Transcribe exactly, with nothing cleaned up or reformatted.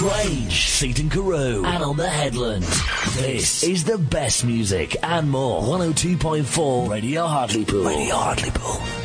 Grange, Seaton Carew, and on the Headland. This is the best music and more. one oh two point four Radio Hartlepool. Radio Hartlepool.